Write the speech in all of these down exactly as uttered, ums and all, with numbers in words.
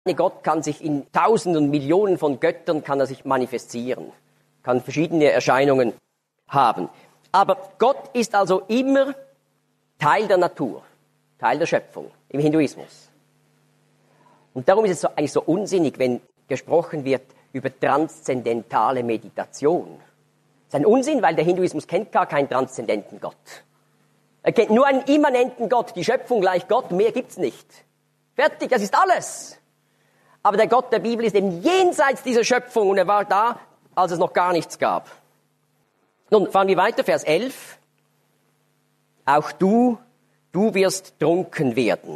Gott kann sich in Tausenden, Millionen von Göttern kann er sich manifestieren, kann verschiedene Erscheinungen haben. Aber Gott ist also immer Teil der Natur, Teil der Schöpfung im Hinduismus. Und darum ist es so, eigentlich so unsinnig, wenn gesprochen wird über transzendentale Meditation. Das ist ein Unsinn, weil der Hinduismus kennt gar keinen transzendenten Gott. Er kennt nur einen immanenten Gott, die Schöpfung gleich Gott, mehr gibt's nicht. Fertig, das ist alles. Aber der Gott der Bibel ist eben jenseits dieser Schöpfung und er war da, als es noch gar nichts gab. Nun, fahren wir weiter, Vers elf. Auch du, du wirst trunken werden.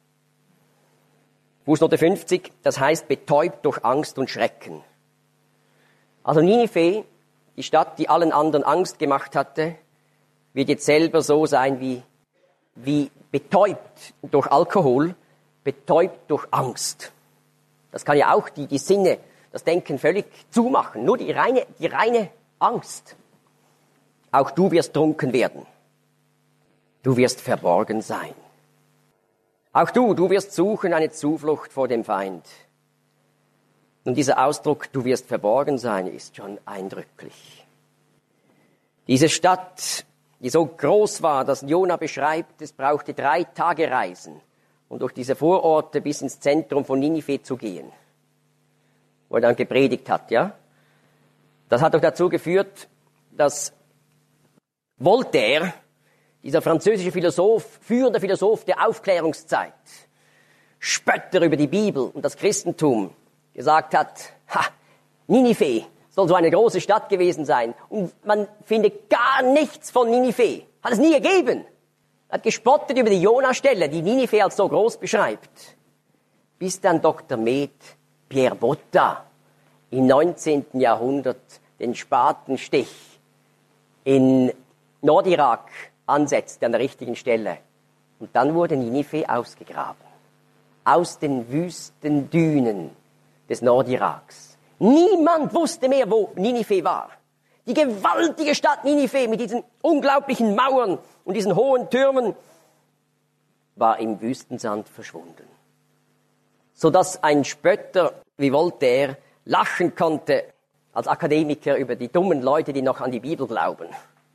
Fußnote fünfzig, das heißt betäubt durch Angst und Schrecken. Also Ninive, die Stadt, die allen anderen Angst gemacht hatte, wird jetzt selber so sein wie, wie betäubt durch Alkohol, betäubt durch Angst. Das kann ja auch die, die Sinne, das Denken völlig zumachen. Nur die reine, die reine Angst. Auch du wirst trunken werden. Du wirst verborgen sein. Auch du, du wirst suchen eine Zuflucht vor dem Feind. Und dieser Ausdruck, du wirst verborgen sein, ist schon eindrücklich. Diese Stadt, die so groß war, dass Jona beschreibt, es brauchte drei Tage Reisen, um durch diese Vororte bis ins Zentrum von Ninive zu gehen, wo er dann gepredigt hat, ja. Das hat doch dazu geführt, dass Voltaire, dieser französische Philosoph, führende Philosoph der Aufklärungszeit, Spötter über die Bibel und das Christentum, gesagt hat, ha, Ninive soll so eine große Stadt gewesen sein. Und man findet gar nichts von Ninive. Hat es nie gegeben. Er hat gespottet über die Jona-Stelle, die Ninive als so groß beschreibt. Bis dann Doktor Med Pierre Botta im neunzehnten Jahrhundert den Spatenstich in Nordirak ansetzte an der richtigen Stelle. Und dann wurde Ninive ausgegraben. Aus den Wüstendünen des Nordiraks. Niemand wusste mehr, wo Ninive war. Die gewaltige Stadt Ninive mit diesen unglaublichen Mauern und diesen hohen Türmen war im Wüstensand verschwunden. Sodass ein Spötter wie Voltaire lachen konnte als Akademiker über die dummen Leute, die noch an die Bibel glauben.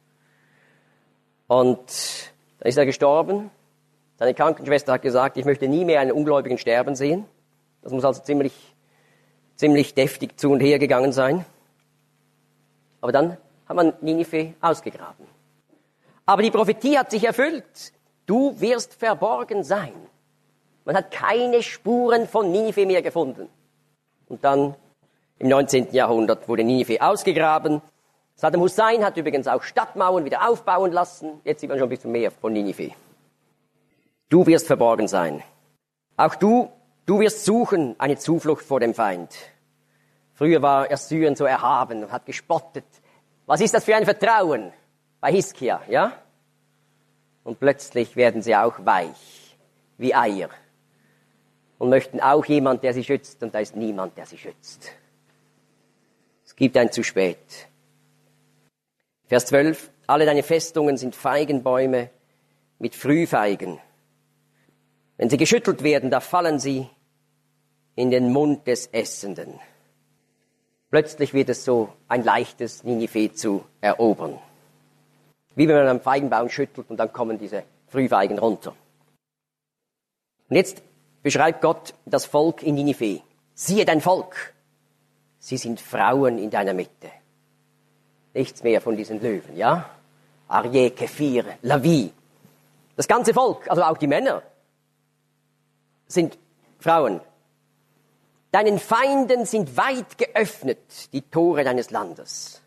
Und dann ist er gestorben. Seine Krankenschwester hat gesagt, ich möchte nie mehr einen Ungläubigen sterben sehen. Das muss also ziemlich, ziemlich deftig zu und her gegangen sein. Aber dann hat man Ninive ausgegraben. Aber die Prophetie hat sich erfüllt. Du wirst verborgen sein. Man hat keine Spuren von Ninive mehr gefunden. Und dann im neunzehnten Jahrhundert wurde Ninive ausgegraben. Saddam Hussein hat übrigens auch Stadtmauern wieder aufbauen lassen. Jetzt sieht man schon ein bisschen mehr von Ninive. Du wirst verborgen sein. Auch du, du wirst suchen eine Zuflucht vor dem Feind. Früher war Assyrien so erhaben und hat gespottet. Was ist das für ein Vertrauen bei Hiskia, ja? Und plötzlich werden sie auch weich, wie Eier. Und möchten auch jemand, der sie schützt, und da ist niemand, der sie schützt. Es gibt ein zu spät. Vers zwölf. Alle deine Festungen sind Feigenbäume mit Frühfeigen. Wenn sie geschüttelt werden, da fallen sie in den Mund des Essenden. Plötzlich wird es so ein leichtes Ninive zu erobern. Wie wenn man einen Feigenbaum schüttelt und dann kommen diese Frühfeigen runter. Und jetzt beschreibt Gott das Volk in Ninive. Siehe dein Volk, sie sind Frauen in deiner Mitte. Nichts mehr von diesen Löwen, ja? Arye, Kephir, Lavi. Das ganze Volk, also auch die Männer, sind Frauen. Deinen Feinden sind weit geöffnet die Tore deines Landes.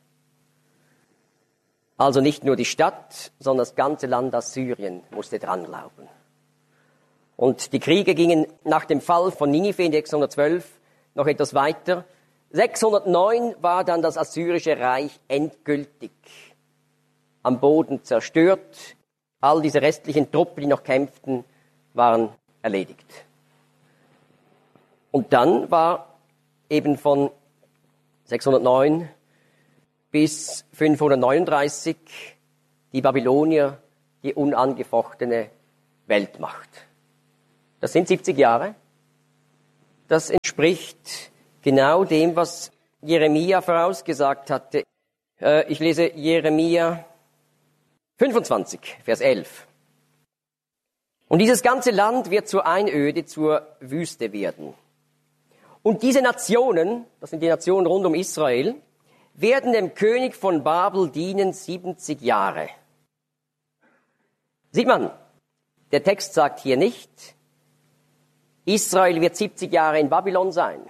Also nicht nur die Stadt, sondern das ganze Land Assyrien musste dran glauben. Und die Kriege gingen nach dem Fall von Ninive in sechshundertzwölf noch etwas weiter. sechshundertneun war dann das assyrische Reich endgültig am Boden zerstört. All diese restlichen Truppen, die noch kämpften, waren erledigt. Und dann war eben von sechshundertneun bis fünfhundertneununddreißig die Babylonier die unangefochtene Weltmacht. Das sind siebzig Jahre. das entspricht genau dem, was Jeremia vorausgesagt hatte. Ich lese Jeremia fünfundzwanzig, Vers elf. Und dieses ganze Land wird zur Einöde, zur Wüste werden. Und diese Nationen, das sind die Nationen rund um Israel, werden dem König von Babel dienen siebzig Jahre. Sieht man, der Text sagt hier nicht, Israel wird siebzig Jahre in Babylon sein.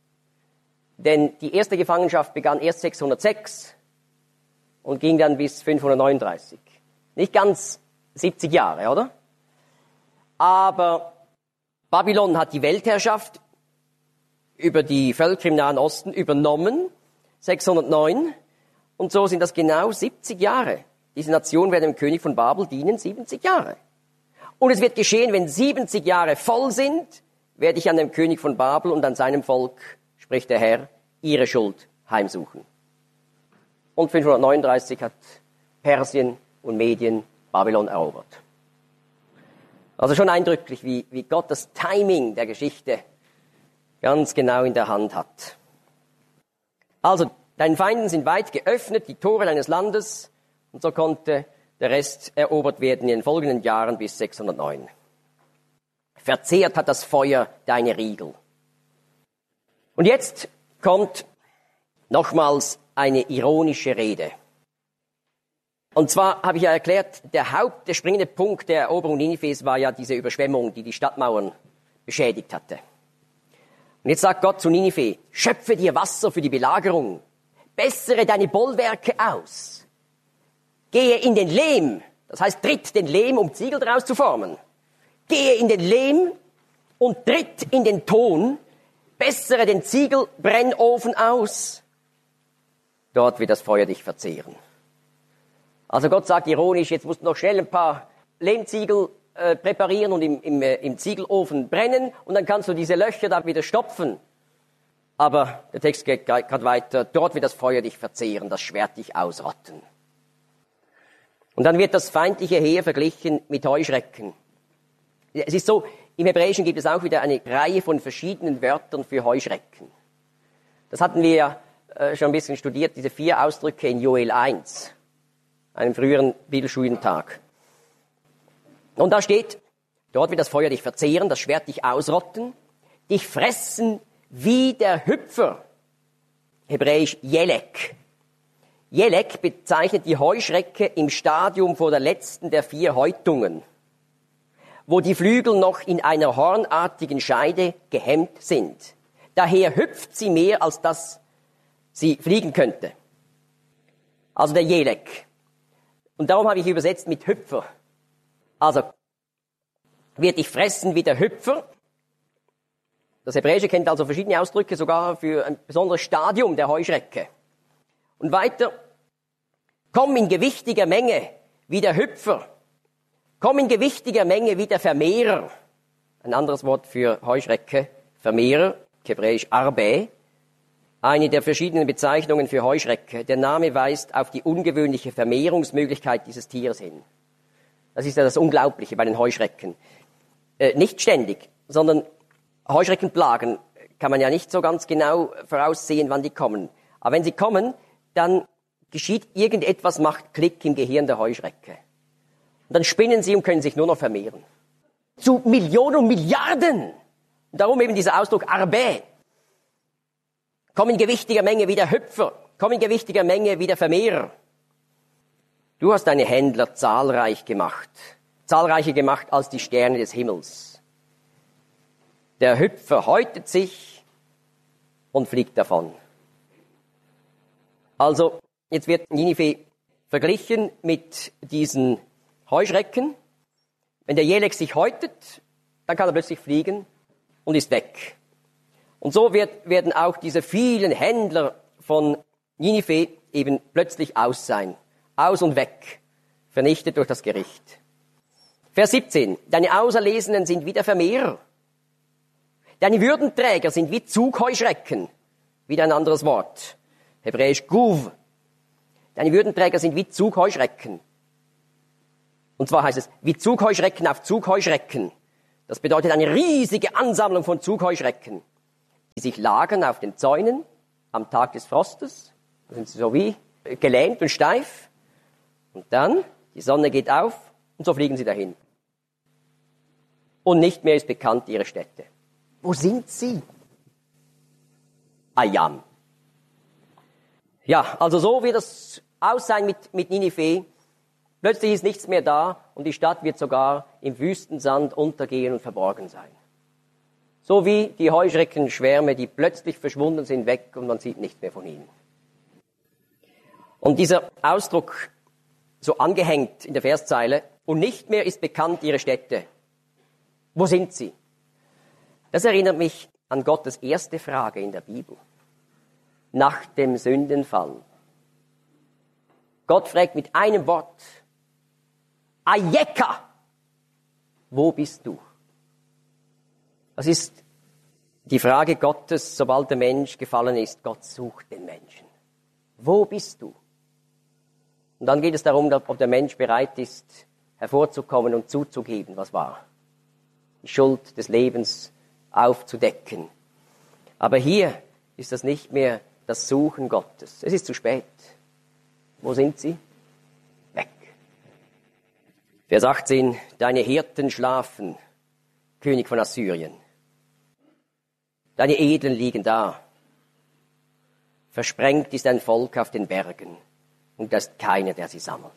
Denn die erste Gefangenschaft begann erst sechshundertsechs und ging dann bis fünfhundertneununddreißig. Nicht ganz siebzig Jahre, oder? Aber Babylon hat die Weltherrschaft über die Völker im Nahen Osten übernommen, sechshundertneun, und so sind das genau siebzig Jahre. Diese Nation wird dem König von Babel dienen, siebzig Jahre. Und es wird geschehen, wenn siebzig Jahre voll sind, werde ich an dem König von Babel und an seinem Volk, spricht der Herr, ihre Schuld heimsuchen. Und fünfhundertneununddreißig hat Persien und Medien Babylon erobert. Also schon eindrücklich, wie, wie Gott das Timing der Geschichte ganz genau in der Hand hat. Also, deinen Feinden sind weit geöffnet, die Tore deines Landes, und so konnte der Rest erobert werden in den folgenden Jahren bis sechshundertneun. Verzehrt hat das Feuer deine Riegel. Und jetzt kommt nochmals eine ironische Rede. Und zwar habe ich ja erklärt, der Haupt, der springende Punkt der Eroberung Ninives war ja diese Überschwemmung, die die Stadtmauern beschädigt hatte. Und jetzt sagt Gott zu Ninive, schöpfe dir Wasser für die Belagerung, bessere deine Bollwerke aus, gehe in den Lehm, das heißt tritt den Lehm, um Ziegel daraus zu formen, gehe in den Lehm und tritt in den Ton, bessere den Ziegelbrennofen aus, dort wird das Feuer dich verzehren. Also Gott sagt ironisch, jetzt musst du noch schnell ein paar Lehmziegel äh, präparieren und im, im, äh, im Ziegelofen brennen und dann kannst du diese Löcher da wieder stopfen. Aber der Text geht gerade weiter, dort wird das Feuer dich verzehren, das Schwert dich ausrotten. Und dann wird das feindliche Heer verglichen mit Heuschrecken. Es ist so, im Hebräischen gibt es auch wieder eine Reihe von verschiedenen Wörtern für Heuschrecken. Das hatten wir ja äh, schon ein bisschen studiert, diese vier Ausdrücke in Joel eins. Einem früheren Bibelschulentag. Und da steht, dort wird das Feuer dich verzehren, das Schwert dich ausrotten, dich fressen wie der Hüpfer. Hebräisch Jelek. Jelek bezeichnet die Heuschrecke im Stadium vor der letzten der vier Häutungen, wo die Flügel noch in einer hornartigen Scheide gehemmt sind. Daher hüpft sie mehr, als dass sie fliegen könnte. Also der Jelek. Und darum habe ich übersetzt mit Hüpfer. Also, wird dich fressen wie der Hüpfer. Das Hebräische kennt also verschiedene Ausdrücke, sogar für ein besonderes Stadium der Heuschrecke. Und weiter, komm in gewichtiger Menge wie der Hüpfer. Komm in gewichtiger Menge wie der Vermehrer. Ein anderes Wort für Heuschrecke, Vermehrer, Hebräisch Arbe. Eine der verschiedenen Bezeichnungen für Heuschrecke. Der Name weist auf die ungewöhnliche Vermehrungsmöglichkeit dieses Tieres hin. Das ist ja das Unglaubliche bei den Heuschrecken. Äh, nicht ständig, sondern Heuschreckenplagen kann man ja nicht so ganz genau voraussehen, wann die kommen. Aber wenn sie kommen, dann geschieht irgendetwas, macht Klick im Gehirn der Heuschrecke. Und dann spinnen sie und können sich nur noch vermehren. Zu Millionen und Milliarden. Und darum eben dieser Ausdruck Arbe. Komm in gewichtiger Menge wie der Hüpfer, komm in gewichtiger Menge wie der Vermehrer. Du hast deine Händler zahlreich gemacht, zahlreicher gemacht als die Sterne des Himmels. Der Hüpfer häutet sich und fliegt davon. Also, jetzt wird Ninive verglichen mit diesen Heuschrecken. Wenn der Jelek sich häutet, dann kann er plötzlich fliegen und ist weg. Und so wird, werden auch diese vielen Händler von Ninive eben plötzlich aus sein. Aus und weg. Vernichtet durch das Gericht. Vers siebzehn. Deine Auserlesenen sind wie der Vermehrer. Deine Würdenträger sind wie Zugheuschrecken. Wieder ein anderes Wort. Hebräisch Guv. Deine Würdenträger sind wie Zugheuschrecken. Und zwar heißt es, wie Zugheuschrecken auf Zugheuschrecken. Das bedeutet eine riesige Ansammlung von Zugheuschrecken. die sich lagern auf den Zäunen am Tag des Frostes. Da sind sie so wie gelähmt und steif. Und dann, die Sonne geht auf und so fliegen sie dahin. Und nicht mehr ist bekannt ihre Stätte. Wo sind sie? Ayam. Ja, also so wird das aussehen mit, mit Ninive. Plötzlich ist nichts mehr da und die Stadt wird sogar im Wüstensand untergehen und verborgen sein. So wie die Heuschreckenschwärme, die plötzlich verschwunden sind, weg und man sieht nichts mehr von ihnen. Und dieser Ausdruck, so angehängt in der Verszeile, und nicht mehr ist bekannt ihre Stätte. Wo sind sie? Das erinnert mich an Gottes erste Frage in der Bibel. Nach dem Sündenfall. Gott fragt mit einem Wort, Ayeka, wo bist du? Das ist die Frage Gottes, sobald der Mensch gefallen ist. Gott sucht den Menschen. Wo bist du? Und dann geht es darum, ob der Mensch bereit ist, hervorzukommen und zuzugeben, was war. Die Schuld des Lebens aufzudecken. Aber hier ist das nicht mehr das Suchen Gottes. Es ist zu spät. Wo sind sie? Weg. Vers achtzehn, deine Hirten schlafen, König von Assyrien. Deine Edlen liegen da. Versprengt ist ein Volk auf den Bergen und da ist keiner, der sie sammelt.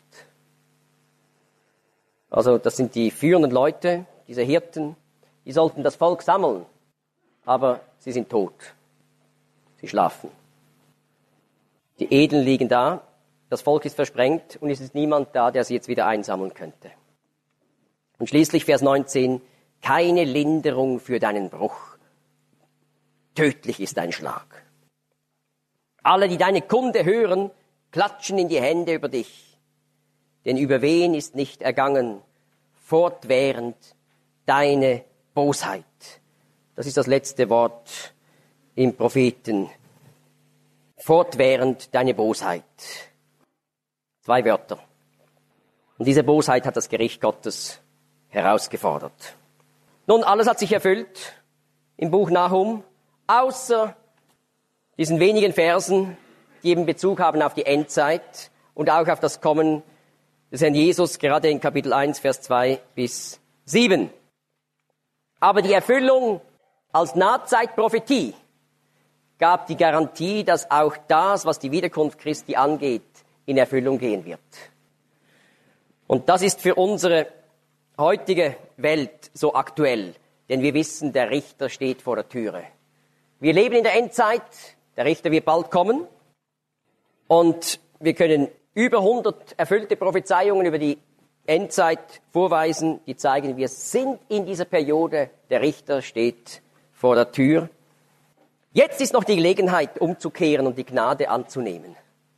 Also das sind die führenden Leute, diese Hirten, die sollten das Volk sammeln, aber sie sind tot. Sie schlafen. Die Edlen liegen da, das Volk ist versprengt und es ist niemand da, der sie jetzt wieder einsammeln könnte. Und schließlich Vers neunzehn, keine Linderung für deinen Bruch. Tödlich ist dein Schlag. Alle, die deine Kunde hören, klatschen in die Hände über dich. Denn über wen ist nicht ergangen, fortwährend deine Bosheit. Das ist das letzte Wort im Propheten. Fortwährend deine Bosheit. Zwei Wörter. Und diese Bosheit hat das Gericht Gottes herausgefordert. Nun, alles hat sich erfüllt im Buch Nahum, außer diesen wenigen Versen, die eben Bezug haben auf die Endzeit und auch auf das Kommen des Herrn Jesus, gerade in Kapitel eins, Vers zwei bis sieben. Aber die Erfüllung als Nahzeitprophetie gab die Garantie, dass auch das, was die Wiederkunft Christi angeht, in Erfüllung gehen wird. Und das ist für unsere heutige Welt so aktuell, denn wir wissen, der Richter steht vor der Türe. Wir leben in der Endzeit, der Richter wird bald kommen und wir können über hundert erfüllte Prophezeiungen über die Endzeit vorweisen, die zeigen, wir sind in dieser Periode, der Richter steht vor der Tür. Jetzt ist noch die Gelegenheit, umzukehren und die Gnade anzunehmen.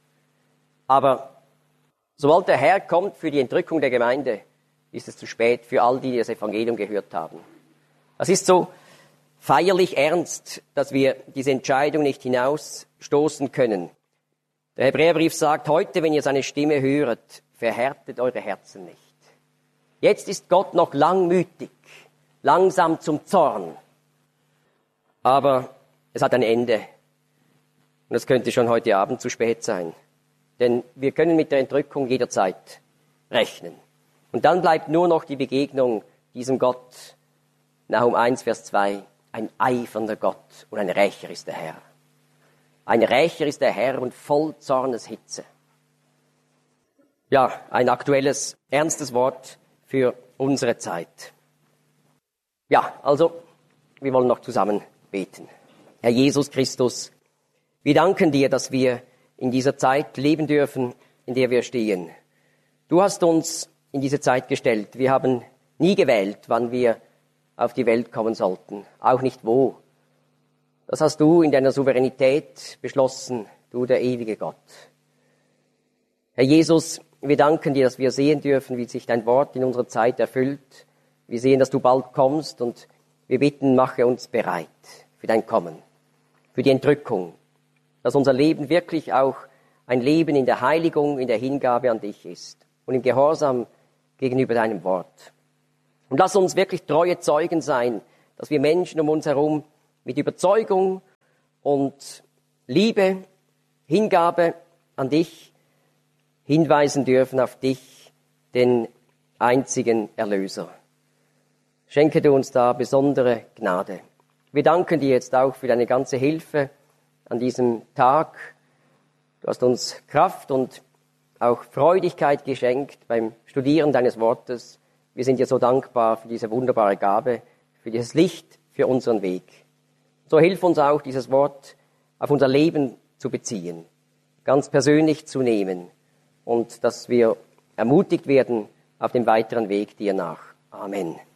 Aber sobald der Herr kommt für die Entrückung der Gemeinde, ist es zu spät für all die, die das Evangelium gehört haben. Das ist so feierlich ernst, dass wir diese Entscheidung nicht hinausstoßen können. Der Hebräerbrief sagt, heute, wenn ihr seine Stimme höret, verhärtet eure Herzen nicht. Jetzt ist Gott noch langmütig, langsam zum Zorn. Aber es hat ein Ende. Und es könnte schon heute Abend zu spät sein. Denn wir können mit der Entrückung jederzeit rechnen. Und dann bleibt nur noch die Begegnung diesem Gott. Nahum eins, Vers zwei. Ein eifernder Gott und ein Rächer ist der Herr. Ein Rächer ist der Herr und voll Zorneshitze. Ja, ein aktuelles, ernstes Wort für unsere Zeit. Ja, also, wir wollen noch zusammen beten. Herr Jesus Christus, wir danken dir, dass wir in dieser Zeit leben dürfen, in der wir stehen. Du hast uns in diese Zeit gestellt. Wir haben nie gewählt, wann wir auf die Welt kommen sollten, auch nicht wo. Das hast du in deiner Souveränität beschlossen, du der ewige Gott. Herr Jesus, wir danken dir, dass wir sehen dürfen, wie sich dein Wort in unserer Zeit erfüllt. Wir sehen, dass du bald kommst und wir bitten, mache uns bereit für dein Kommen, für die Entrückung, dass unser Leben wirklich auch ein Leben in der Heiligung, in der Hingabe an dich ist und im Gehorsam gegenüber deinem Wort. Und lass uns wirklich treue Zeugen sein, dass wir Menschen um uns herum mit Überzeugung und Liebe, Hingabe an dich hinweisen dürfen, auf dich, den einzigen Erlöser. Schenke du uns da besondere Gnade. Wir danken dir jetzt auch für deine ganze Hilfe an diesem Tag. Du hast uns Kraft und auch Freudigkeit geschenkt beim Studieren deines Wortes. Wir sind dir so dankbar für diese wunderbare Gabe, für dieses Licht, für unseren Weg. So hilf uns auch, dieses Wort auf unser Leben zu beziehen, ganz persönlich zu nehmen und dass wir ermutigt werden auf dem weiteren Weg dir nach. Amen.